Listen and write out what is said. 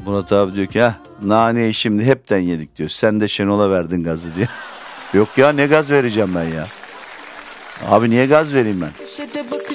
Murat abi diyor ki naneyi şimdi hepten yedik diyor. Sen de Şenol'a verdin gazı diyor. Yok ya, ne gaz vereceğim ben ya. Abi niye gaz vereyim ben?